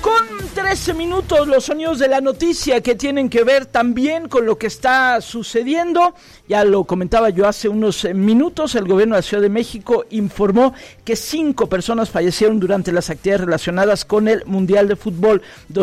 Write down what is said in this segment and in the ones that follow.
13 minutos, los sonidos de la noticia que tienen que ver también con lo que está sucediendo. Ya lo comentaba yo hace unos minutos, el gobierno de la Ciudad de México informó que 5 personas fallecieron durante las actividades relacionadas con el Mundial de Fútbol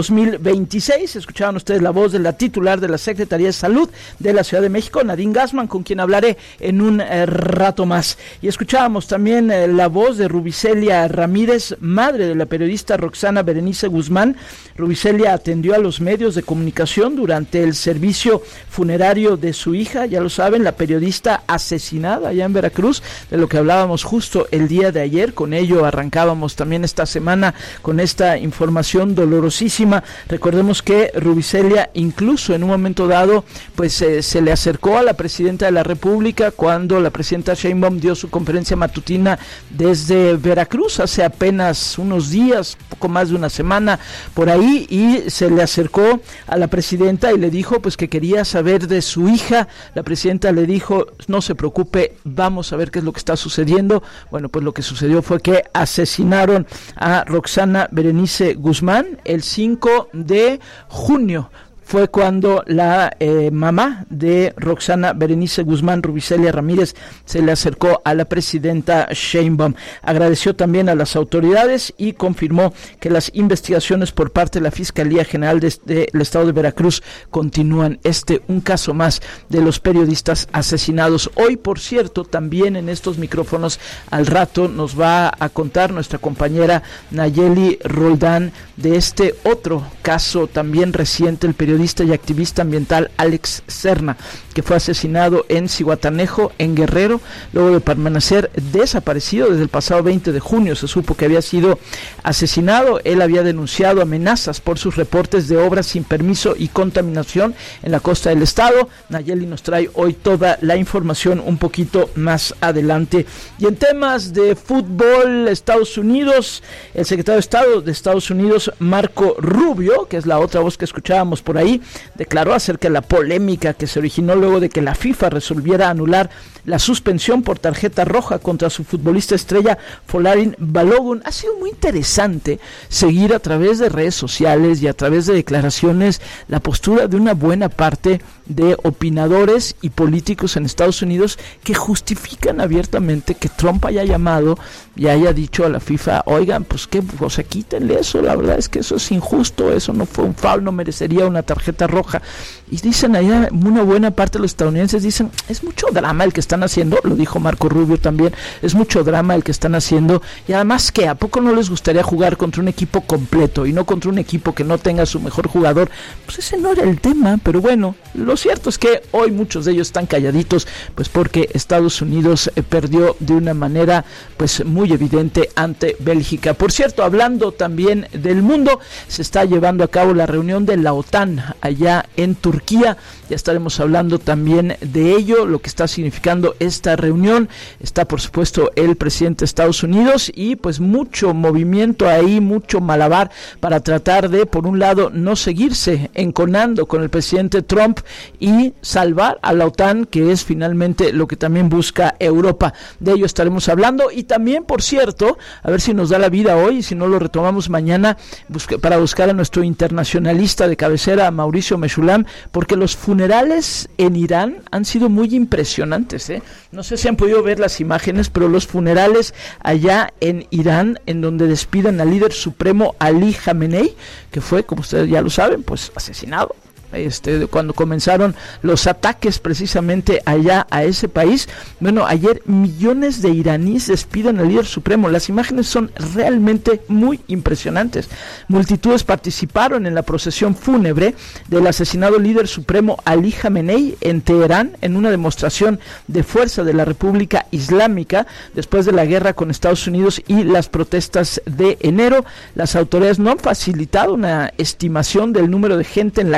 2026. Escuchaban ustedes la voz de la titular de la Secretaría de Salud de la Ciudad de México, Nadine Gassman, con quien hablaré en un rato más. Y escuchábamos también la voz de Rubicelia Ramírez, madre de la periodista Roxana Berenice Guzmán. Rubicelia atendió a los medios de comunicación durante el servicio funerario de su hija, ya lo saben, la periodista asesinada allá en Veracruz, de lo que hablábamos justo el día de ayer. Con ello arrancábamos también esta semana con esta información dolorosísima. Recordemos que Rubicelia incluso en un momento dado pues se le acercó a la presidenta de la República cuando la presidenta Sheinbaum dio su conferencia matutina desde Veracruz hace apenas unos días, poco más de una semana por ahí, y se le acercó a la presidenta y le dijo pues que quería saber de su hija. La presidenta le dijo: no se preocupe, vamos a ver qué es lo que está sucediendo. Bueno, pues lo que sucedió fue que asesinaron a Roxana Berenice Guzmán el 5 de junio. Fue cuando la mamá de Roxana Berenice Guzmán, Rubicelia Ramírez, se le acercó a la presidenta Sheinbaum. Agradeció también a las autoridades y confirmó que las investigaciones por parte de la Fiscalía General del Estado de Veracruz continúan. Un caso más de los periodistas asesinados. Hoy, por cierto, también en estos micrófonos, al rato nos va a contar nuestra compañera Nayeli Roldán de este otro caso también reciente, el periodista y activista ambiental Alex Serna, que fue asesinado en Zihuatanejo, en Guerrero, luego de permanecer desaparecido desde el pasado 20 de junio. Se supo que había sido asesinado. Él había denunciado amenazas por sus reportes de obras sin permiso y contaminación en la costa del estado. Nayeli nos trae hoy toda la información un poquito más adelante. Y en temas de fútbol, Estados Unidos, el secretario de Estado de Estados Unidos, Marco Rubio, que es la otra voz que escuchábamos por ahí, declaró acerca de la polémica que se originó luego de que la FIFA resolviera anular la suspensión por tarjeta roja contra su futbolista estrella Folarin Balogun. Ha sido muy interesante seguir a través de redes sociales y a través de declaraciones la postura de una buena parte de opinadores y políticos en Estados Unidos que justifican abiertamente que Trump haya llamado y haya dicho a la FIFA: oigan, pues que, o sea, quítenle eso, la verdad es que eso es injusto, eso no fue un foul, no merecería una tarjeta roja. Y dicen allá, una buena parte de los estadounidenses dicen: es mucho drama el que están haciendo, lo dijo Marco Rubio también, es mucho drama el que están haciendo, y además que ¿a poco no les gustaría jugar contra un equipo completo y no contra un equipo que no tenga su mejor jugador? Pues ese no era el tema, pero bueno, lo cierto es que hoy muchos de ellos están calladitos, pues porque Estados Unidos perdió de una manera pues muy evidente ante Bélgica. Por cierto, hablando también del mundo, se está llevando a cabo la reunión de la OTAN allá en Turquía. Ya estaremos hablando también de ello, lo que está significando esta reunión. Está por supuesto el presidente de Estados Unidos y pues mucho movimiento ahí, mucho malabar para tratar de, por un lado, no seguirse enconando con el presidente Trump y salvar a la OTAN, que es finalmente lo que también busca Europa. De ello estaremos hablando. Y también, por cierto, a ver si nos da la vida hoy y si no lo retomamos mañana, para buscar a nuestro internacionalista de cabecera, Mauricio Mechulam, porque los funerales en Irán han sido muy impresionantes, ¿eh? No sé si han podido ver las imágenes, pero los funerales allá en Irán, en donde despiden al líder supremo Ali Khamenei, que fue, como ustedes ya lo saben, pues asesinado cuando comenzaron los ataques precisamente allá a ese país. Bueno, ayer millones de iraníes despiden al líder supremo. Las imágenes son realmente muy impresionantes. Multitudes participaron en la procesión fúnebre del asesinado líder supremo Ali Khamenei en Teherán, en una demostración de fuerza de la República Islámica después de la guerra con Estados Unidos y las protestas de enero. Las autoridades no han facilitado una estimación del número de gente en la calle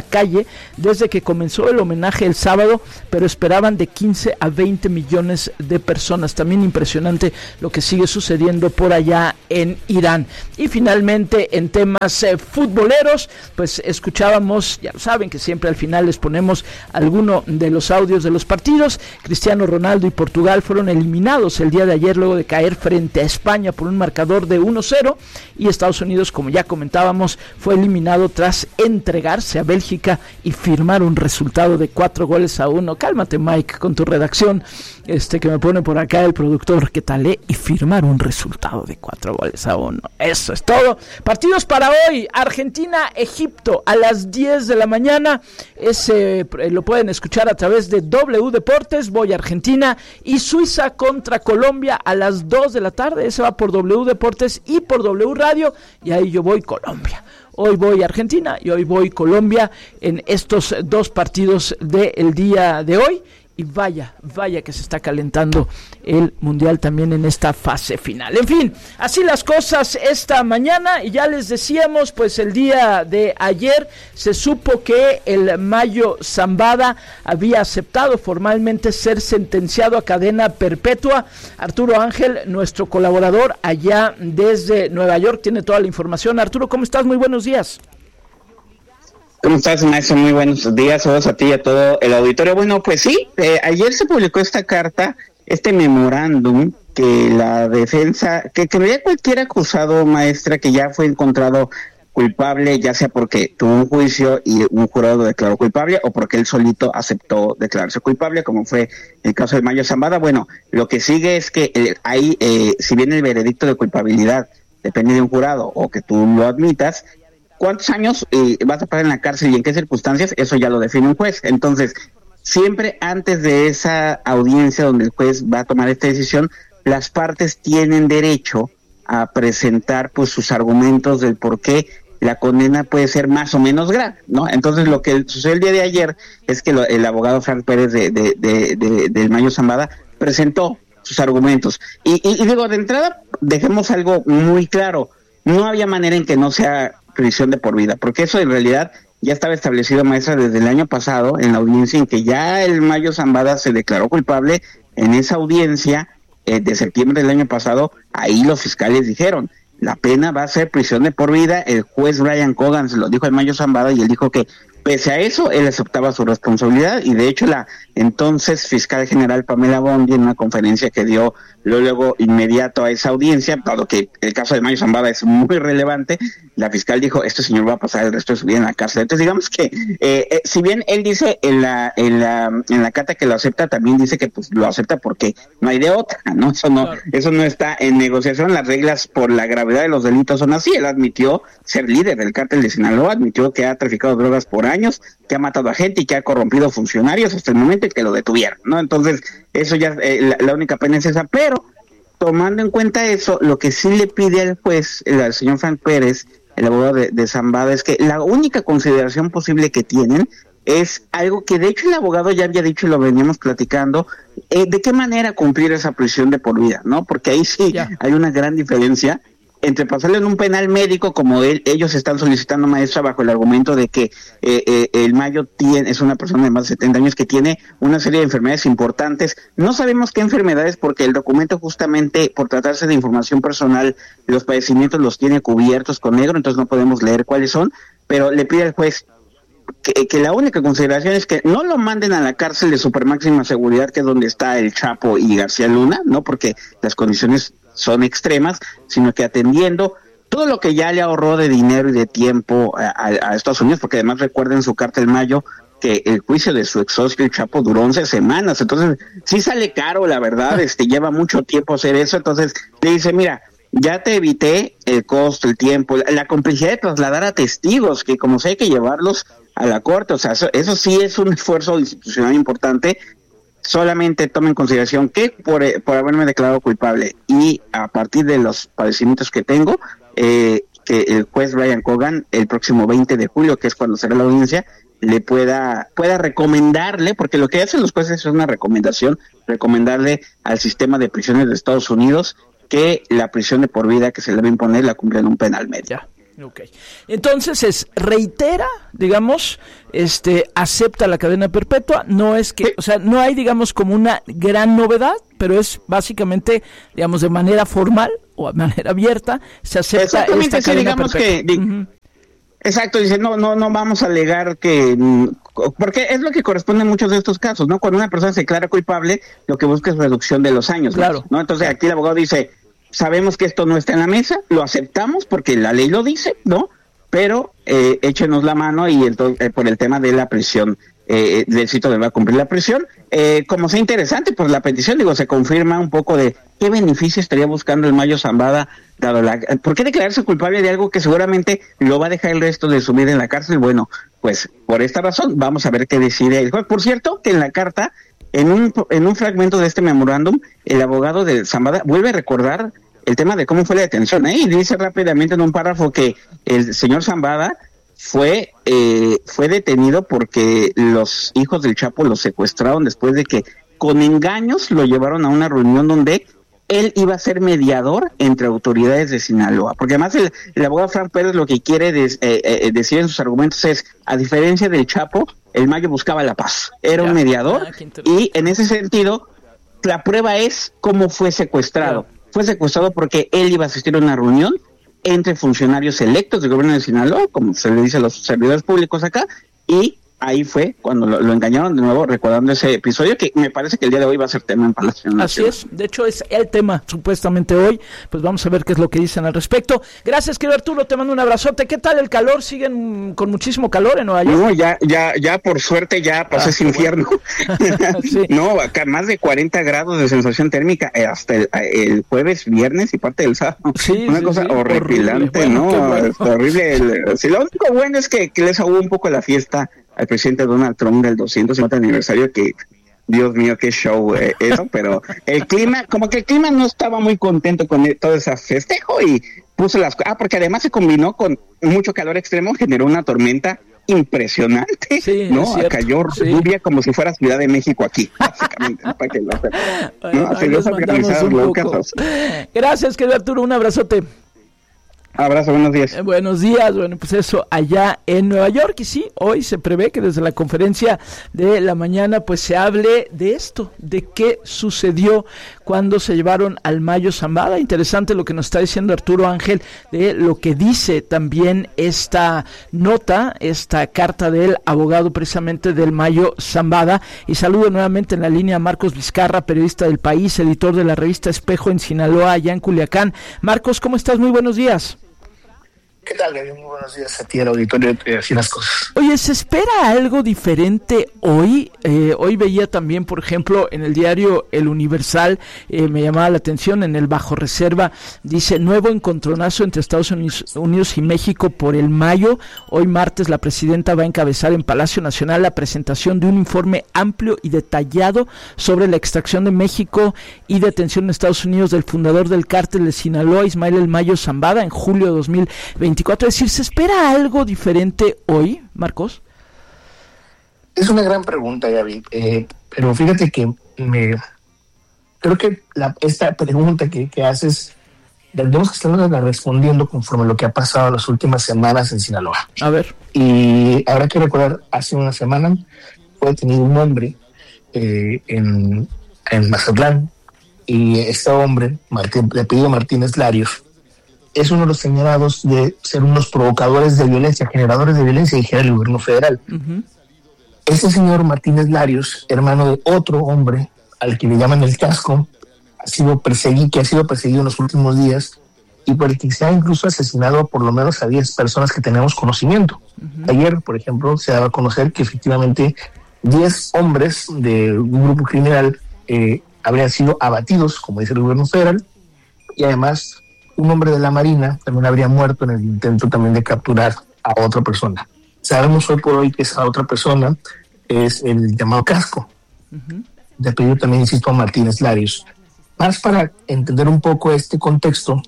desde que comenzó el homenaje el sábado, pero esperaban de 15 a 20 millones de personas. También impresionante lo que sigue sucediendo por allá en Irán. Y finalmente, en temas futboleros, pues escuchábamos, ya lo saben que siempre al final les ponemos alguno de los audios de los partidos. Cristiano Ronaldo y Portugal fueron eliminados el día de ayer luego de caer frente a España por un marcador de 1-0, y Estados Unidos, como ya comentábamos, fue eliminado tras entregarse a Bélgica y firmar un resultado de 4-1. Cálmate, Mike, con tu redacción, que me pone por acá el productor. ¿Qué tal, Y firmar un resultado de 4-1. Eso es todo. Partidos para hoy: Argentina-Egipto a las 10 de la mañana. Lo pueden escuchar a través de W Deportes. Voy a Argentina. Y Suiza contra Colombia a las 2 de la tarde. Ese va por W Deportes y por W Radio. Y ahí yo voy Colombia. Hoy voy Argentina y hoy voy Colombia en estos dos partidos del día de hoy. Y vaya que se está calentando el Mundial también en esta fase final. En fin, así las cosas esta mañana, y ya les decíamos, pues el día de ayer se supo que el Mayo Zambada había aceptado formalmente ser sentenciado a cadena perpetua. Arturo Ángel, nuestro colaborador allá desde Nueva York, tiene toda la información. Arturo, ¿cómo estás? Muy buenos días. ¿Cómo estás, maestro? Muy buenos días, saludos a ti y a todo el auditorio. Bueno, pues sí, ayer se publicó esta carta, este memorándum, que la defensa, que creía cualquier acusado, maestra, que ya fue encontrado culpable, ya sea porque tuvo un juicio y un jurado lo declaró culpable, o porque él solito aceptó declararse culpable, como fue el caso de Mayo Zambada. Bueno, lo que sigue es que hay, si bien el veredicto de culpabilidad depende de un jurado, o que tú lo admitas, ¿cuántos años vas a parar en la cárcel y en qué circunstancias? Eso ya lo define un juez. Entonces, siempre antes de esa audiencia donde el juez va a tomar esta decisión, las partes tienen derecho a presentar pues sus argumentos del por qué la condena puede ser más o menos grave, ¿no? Entonces, lo que sucedió el día de ayer es que el abogado Frank Pérez del Mayo Zambada presentó sus argumentos. Y digo, de entrada, dejemos algo muy claro. No había manera en que no sea prisión de por vida, porque eso en realidad ya estaba establecido, maestra, desde el año pasado en la audiencia en que ya el Mayo Zambada se declaró culpable. En esa audiencia de septiembre del año pasado, ahí los fiscales dijeron, la pena va a ser prisión de por vida. El juez Brian Cogan se lo dijo al Mayo Zambada y él dijo que pese a eso, él aceptaba su responsabilidad, y de hecho la entonces fiscal general Pamela Bondi, en una conferencia que dio luego inmediato a esa audiencia, dado que el caso de Mayo Zambada es muy relevante, la fiscal dijo, este señor va a pasar el resto de su vida en la cárcel. Entonces digamos que, si bien él dice en la carta que lo acepta, también dice que pues lo acepta porque no hay de otra, ¿no? Eso no está en negociación. Las reglas por la gravedad de los delitos son así. Él admitió ser líder del cártel de Sinaloa, admitió que ha traficado drogas por años, que ha matado a gente y que ha corrompido funcionarios hasta el momento en que lo detuvieron, ¿no? Entonces, eso ya, la única pena es esa. Pero, tomando en cuenta eso, lo que sí le pide al juez, al señor Frank Pérez, el abogado de Zambada, es que la única consideración posible que tienen es algo que de hecho el abogado ya había dicho y lo veníamos platicando, de qué manera cumplir esa prisión de por vida, ¿no? Porque ahí sí hay una gran diferencia entre pasarle en un penal médico, como ellos están solicitando, maestra, bajo el argumento de que el Mayo es una persona de más de 70 años que tiene una serie de enfermedades importantes. No sabemos qué enfermedades, porque el documento, justamente por tratarse de información personal, los padecimientos los tiene cubiertos con negro, entonces no podemos leer cuáles son, pero le pide al juez que la única consideración es que no lo manden a la cárcel de supermáxima seguridad, que es donde está el Chapo y García Luna, ¿no? Porque las condiciones son extremas, sino que atendiendo todo lo que ya le ahorró de dinero y de tiempo a Estados Unidos, porque además recuerden su carta el Mayo, que el juicio de su ex socio, el Chapo, duró 11 semanas, entonces sí sale caro, la verdad, lleva mucho tiempo hacer eso. Entonces le dice, mira, ya te evité el costo, el tiempo, la complejidad de trasladar a testigos, que como sea hay que llevarlos a la corte, o sea, eso sí es un esfuerzo institucional importante. Solamente toma en consideración que por haberme declarado culpable y a partir de los padecimientos que tengo, que el juez Brian Cogan el próximo 20 de julio, que es cuando será la audiencia, le pueda recomendarle, porque lo que hacen los jueces es una recomendación, recomendarle al sistema de prisiones de Estados Unidos que la prisión de por vida que se le debe imponer la cumpla en un penal médico. Ok. Entonces reitera, digamos, acepta la cadena perpetua, no es que, sí. O sea, no hay, digamos, como una gran novedad, pero es básicamente, digamos, de manera formal o de manera abierta, se acepta esta cadena perpetua. Exacto, dice, no vamos a alegar que, porque es lo que corresponde en muchos de estos casos, ¿no? Cuando una persona se declara culpable, lo que busca es reducción de los años, claro, ¿no? Entonces aquí el abogado dice, sabemos que esto no está en la mesa, lo aceptamos porque la ley lo dice, ¿no? Pero échenos la mano y entonces por el tema de la prisión, del sitio donde va a cumplir la prisión, como sea interesante, pues la petición, se confirma un poco de qué beneficio estaría buscando el Mayo Zambada, dado ¿por qué declararse culpable de algo que seguramente lo va a dejar el resto de su vida en la cárcel? Bueno, pues por esta razón, vamos a ver qué decide el juez. Por cierto, que en la carta, en un fragmento de este memorándum, el abogado de Zambada vuelve a recordar el tema de cómo fue la detención, y dice rápidamente en un párrafo que el señor Zambada fue detenido porque los hijos del Chapo lo secuestraron después de que con engaños lo llevaron a una reunión donde él iba a ser mediador entre autoridades de Sinaloa, porque además el abogado Frank Pérez lo que quiere decir en sus argumentos es, a diferencia del Chapo, el Mayo buscaba la paz, era un mediador, y en ese sentido la prueba es cómo fue secuestrado. Fue secuestrado porque él iba a asistir a una reunión entre funcionarios electos del gobierno de Sinaloa, como se le dice a los servidores públicos acá, y ahí fue cuando lo engañaron de nuevo, recordando ese episodio que me parece que el día de hoy va a ser tema en Palacio Nacional. Así es, de hecho es el tema supuestamente hoy, pues vamos a ver qué es lo que dicen al respecto. Gracias, querido Arturo, te mando un abrazote. ¿Qué tal el calor? ¿Siguen con muchísimo calor en Nueva York? No, ya por suerte ya pasó ese infierno. Sí. No, acá más de 40 grados de sensación térmica hasta el jueves, viernes y parte del sábado. Sí, una cosa horripilante, horrible. ¿No? Bueno. Es horrible. Lo único bueno es que les ahogó un poco la fiesta al presidente Donald Trump del 250 aniversario, que Dios mío, qué show eso, pero el clima, como que el clima no estaba muy contento con todo ese festejo y puso porque además se combinó con mucho calor extremo, generó una tormenta impresionante, sí, ¿no? Cayó lluvia como si fuera Ciudad de México aquí, básicamente, para que lo sepan. ¿No? Así los organizados locos. Gracias, querido Arturo, un abrazote. Abrazo, buenos días. Buenos días, bueno, pues eso allá en Nueva York, y sí, hoy se prevé que desde la conferencia de la mañana pues se hable de esto, de qué sucedió cuando se llevaron al Mayo Zambada. Interesante lo que nos está diciendo Arturo Ángel, de lo que dice también esta nota, esta carta del abogado precisamente del Mayo Zambada. Y saludo nuevamente en la línea a Marcos Vizcarra, periodista del País, editor de la revista Espejo en Sinaloa, allá en Culiacán. Marcos, ¿cómo estás? Muy buenos días. ¿Qué tal, Gaby? Muy buenos días a ti, al auditorio de Así las Cosas. Oye, ¿se espera algo diferente hoy? Hoy veía también, por ejemplo, en el diario El Universal, me llamaba la atención, en el Bajo Reserva, dice, nuevo encontronazo entre Estados Unidos y México por el Mayo. Hoy martes la presidenta va a encabezar en Palacio Nacional la presentación de un informe amplio y detallado sobre la extracción de México y detención en Estados Unidos del fundador del cártel de Sinaloa, Ismael El Mayo Zambada, en julio de 2024. Es decir, ¿se espera algo diferente hoy, Marcos? Es una gran pregunta, Gaby, pero fíjate que creo que esta pregunta que haces tenemos que estarla respondiendo conforme a lo que ha pasado en las últimas semanas en Sinaloa. A ver. Y habrá que recordar, hace una semana fue detenido un hombre en Mazatlán, y este hombre, de apellido Martínez Larios, es uno de los señalados de ser unos provocadores de violencia, generadores de violencia, dijera el gobierno federal. Uh-huh. Este señor Martínez Larios, hermano de otro hombre al que le llaman el Casco, ha sido perseguido en los últimos días y por el que se ha incluso asesinado por lo menos a 10 personas que tenemos conocimiento. Uh-huh. Ayer, por ejemplo, se daba a conocer que efectivamente 10 hombres de un grupo criminal habrían sido abatidos, como dice el gobierno federal, y además un hombre de la Marina también habría muerto en el intento también de capturar a otra persona. Sabemos hoy por hoy que esa otra persona es el llamado Casco, uh-huh, de apellido también, insisto, a Martínez Larios. Más para entender un poco este contexto,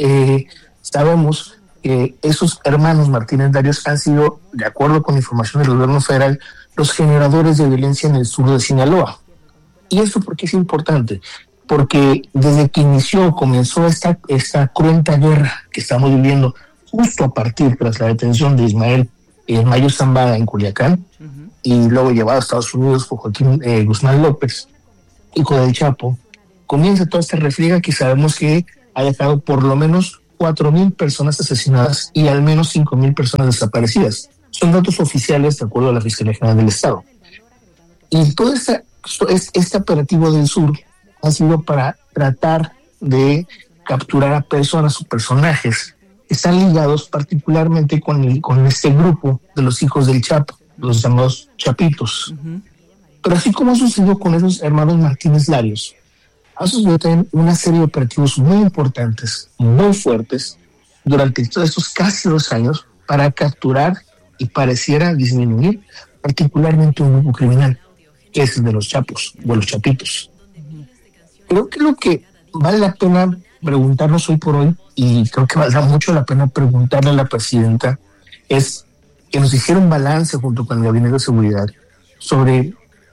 sabemos que esos hermanos Martínez Larios han sido, de acuerdo con información del gobierno federal, los generadores de violencia en el sur de Sinaloa. ¿Y eso por qué es importante? Porque desde que comenzó esta cruenta guerra que estamos viviendo justo a partir tras la detención de Ismael Mayo Zambada en Culiacán, y luego llevado a Estados Unidos por Joaquín Guzmán López, hijo del Chapo, comienza toda esta refriega que sabemos que ha dejado por lo menos 4,000 personas asesinadas y al menos 5,000 personas desaparecidas. Son datos oficiales de acuerdo a la Fiscalía General del Estado. Y todo este operativo del sur ha sido para tratar de capturar a personas o personajes que están ligados particularmente con este grupo de los hijos del Chapo, los llamados Chapitos. Pero así como ha sucedido con esos hermanos Martínez Larios, ha sucedido también una serie de operativos muy importantes, muy fuertes, durante todos estos casi 2 años para capturar y pareciera disminuir particularmente un grupo criminal, que es el de los Chapos o los Chapitos. Creo que lo que vale la pena preguntarnos hoy por hoy, y creo que valdrá mucho la pena preguntarle a la presidenta, es que nos hiciera un balance junto con el Gabinete de Seguridad sobre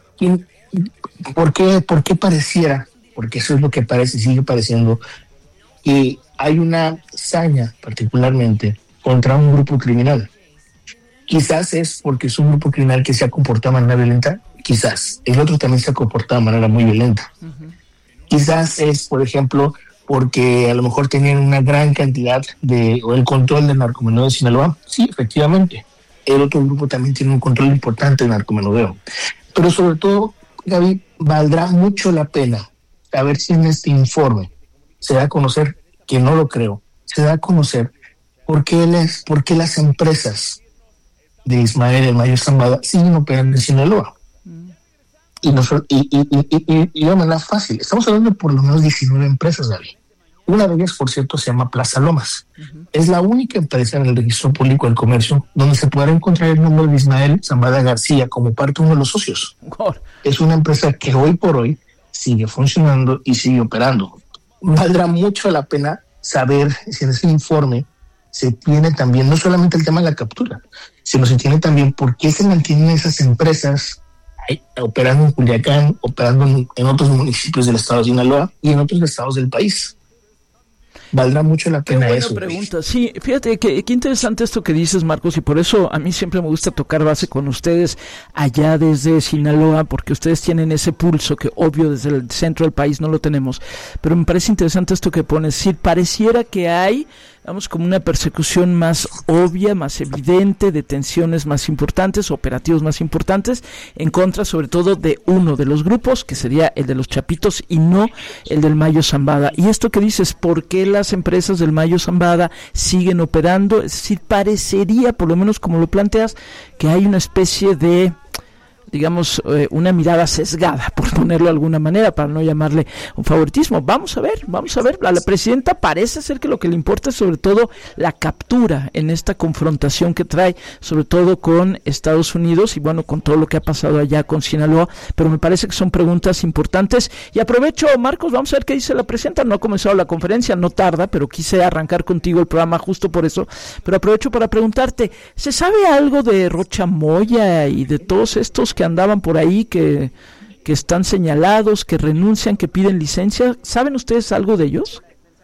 por qué pareciera, porque eso es lo que parece, sigue pareciendo, que hay una saña particularmente contra un grupo criminal. Quizás es porque es un grupo criminal que se ha comportado de manera violenta, quizás. El otro también se ha comportado de manera muy violenta. Quizás es, por ejemplo, porque a lo mejor tenían una gran cantidad o el control del narcomenudeo de Sinaloa. Sí, efectivamente. El otro grupo también tiene un control importante del narcomenudeo. Pero sobre todo, Gaby, valdrá mucho la pena saber si en este informe se da a conocer, que no lo creo, se da a conocer por qué las empresas de Ismael El Mayo Zambada siguen operando en Sinaloa. Y de manera fácil. Estamos hablando de por lo menos 19 empresas, David. Una de ellas, por cierto, se llama Plaza Lomas. Es la única empresa en el registro público del comercio donde se podrá encontrar el nombre de Ismael Zambada García como parte de uno de los socios. Es una empresa que hoy por hoy sigue funcionando y sigue operando. Valdrá mucho la pena saber si en ese informe se tiene también, no solamente el tema de la captura, sino se tiene también por qué se mantienen esas empresas operando en Culiacán, operando en otros municipios del estado de Sinaloa y en otros estados del país. Valdrá mucho la pena eso. Qué buena pregunta. Sí, fíjate qué interesante esto que dices, Marcos, y por eso a mí siempre me gusta tocar base con ustedes allá desde Sinaloa, porque ustedes tienen ese pulso que obvio desde el centro del país no lo tenemos, pero me parece interesante esto que pones. Sí, pareciera que hay, vamos, como una persecución más obvia, más evidente, detenciones más importantes, operativos más importantes, en contra sobre todo de uno de los grupos, que sería el de los Chapitos y no el del Mayo Zambada. Y esto que dices, ¿por qué las empresas del Mayo Zambada siguen operando? Es decir, parecería, por lo menos como lo planteas, que hay una especie de, digamos, una mirada sesgada, por ponerlo de alguna manera, para no llamarle un favoritismo. Vamos a ver, a la presidenta parece ser que lo que le importa es sobre todo la captura en esta confrontación que trae, sobre todo con Estados Unidos y bueno, con todo lo que ha pasado allá con Sinaloa, pero me parece que son preguntas importantes y aprovecho, Marcos, vamos a ver qué dice la presidenta. No ha comenzado la conferencia, no tarda, pero quise arrancar contigo el programa justo por eso, pero aprovecho para preguntarte, ¿se sabe algo de Rocha Moya y de todos estos que andaban por ahí, que están señalados, que renuncian, que piden licencia? ¿Saben ustedes algo de ellos?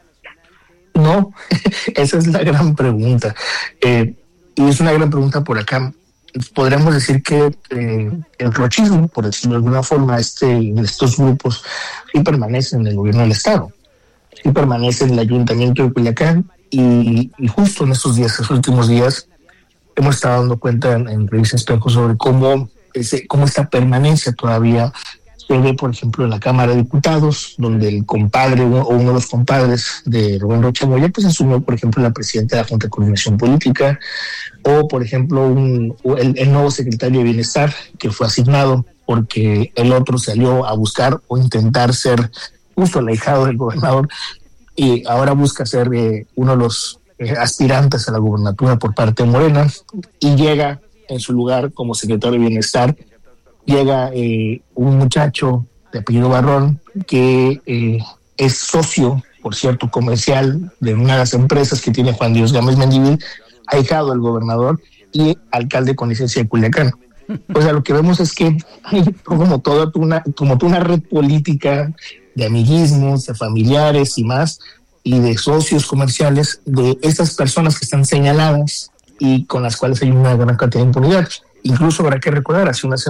No, esa es la gran pregunta. Y es una gran pregunta por acá. Podríamos decir que el rochismo, por decirlo de alguna forma, estos grupos sí permanecen en el gobierno del estado, sí permanecen en el ayuntamiento de Culiacán y justo en estos últimos días, hemos estado dando cuenta en Revista Espejo sobre cómo esta permanencia todavía se ve, por ejemplo, en la Cámara de Diputados, donde el compadre o uno de los compadres de Rubén Rocha Moya pues asumió, por ejemplo, la presidenta de la Junta de Coordinación Política, o, por ejemplo, el nuevo secretario de Bienestar que fue asignado porque el otro salió a buscar o intentar ser justo el ahijado del gobernador y ahora busca ser uno de los aspirantes a la gubernatura por parte de Morena y llega en su lugar como secretario de Bienestar, llega un muchacho de apellido Barrón que es socio, por cierto, comercial de una de las empresas que tiene Juan Dios Gámez Mendívil, ahijado del gobernador y alcalde con licencia de Culiacán. O sea, lo que vemos es que hay como toda una red política de amiguismos, de familiares y más, y de socios comerciales de estas personas que están señaladas y con las cuales hay una gran cantidad de impunidad. Incluso habrá que recordar, desde hace unas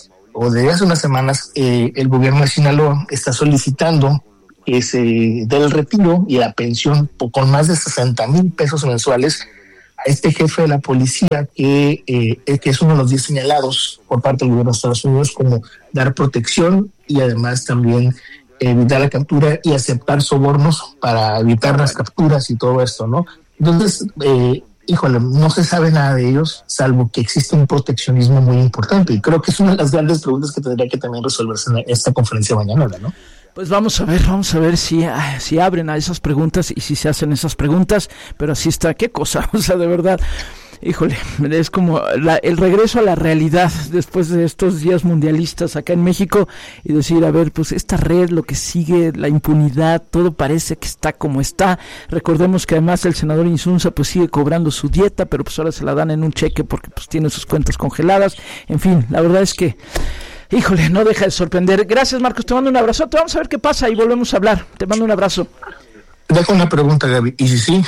semanas, el gobierno de Sinaloa está solicitando que se dé el retiro y la pensión con más de 60,000 pesos mensuales a este jefe de la policía que es uno de los 10 señalados por parte del gobierno de Estados Unidos como dar protección y además también evitar la captura y aceptar sobornos para evitar las capturas y todo esto, ¿no? Entonces, no se sabe nada de ellos, salvo que existe un proteccionismo muy importante. Y creo que es una de las grandes preguntas que tendría que también resolverse en esta conferencia mañana, ¿no? Pues vamos a ver si abren a esas preguntas y si se hacen esas preguntas, pero así está, qué cosa, o sea, de verdad, híjole, es como el regreso a la realidad después de estos días mundialistas acá en México y decir, a ver, pues esta red, lo que sigue, la impunidad, todo parece que está como está. Recordemos que además el senador Insunza pues sigue cobrando su dieta, pero pues ahora se la dan en un cheque porque pues tiene sus cuentas congeladas. En fin, la verdad es que híjole, no deja de sorprender. Gracias, Marcos, te mando un abrazo. Vamos a ver qué pasa y volvemos a hablar. Te mando un abrazo. Dejo una pregunta, Gaby. ¿Y si sí?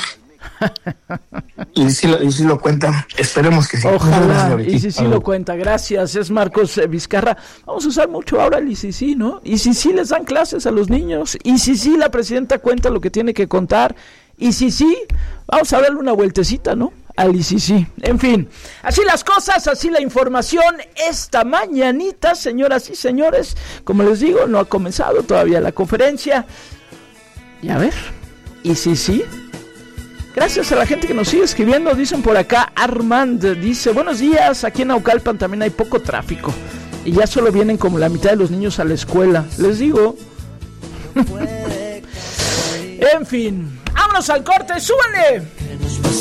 ¿Y si lo cuenta? Esperemos que sí. Ojalá, y si sí lo cuenta. Gracias, es Marcos Vizcarra. Vamos a usar mucho ahora el ICC, ¿no? Y si sí les dan clases a los niños. Y si sí la presidenta cuenta lo que tiene que contar. Y si sí, vamos a darle una vueltecita, ¿no? Al ICC. En fin, así las cosas, así la información esta mañanita, señoras y señores. Como les digo, no ha comenzado todavía la conferencia. Y a ver, y sí. Gracias a la gente que nos sigue escribiendo. Dicen por acá, Armand dice, buenos días, aquí en Naucalpan también hay poco tráfico. Y ya solo vienen como la mitad de los niños a la escuela. Les digo. En fin, vámonos al corte, súbanle.